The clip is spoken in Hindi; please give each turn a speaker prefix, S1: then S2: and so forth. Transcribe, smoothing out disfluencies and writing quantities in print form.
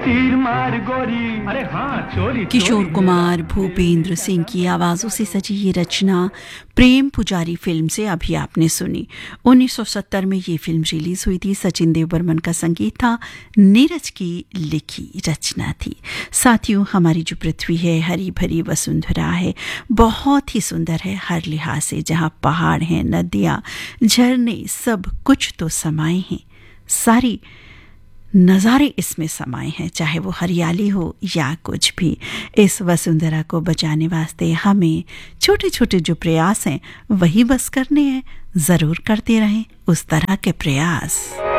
S1: तीर मार गोरी, अरे हाँ चोरी।
S2: किशोर कुमार, भूपेंद्र सिंह की आवाजों से सजी ये रचना प्रेम पुजारी फिल्म से अभी आपने सुनी। 1970 में ये फिल्म रिलीज हुई थी। सचिन देव बर्मन का संगीत था, नीरज की लिखी रचना थी। साथियों, हमारी जो पृथ्वी है हरी भरी वसुंधरा है, बहुत ही सुंदर है हर लिहाज से। जहाँ पहाड़ हैं, नदियाँ, झरने, सब कुछ तो समाये हैं, सारी नज़ारे इसमें समाये हैं, चाहे वो हरियाली हो या कुछ भी। इस वसुंधरा को बचाने वास्ते हमें छोटे छोटे जो प्रयास हैं वही बस करने हैं। ज़रूर करते रहें उस तरह के प्रयास।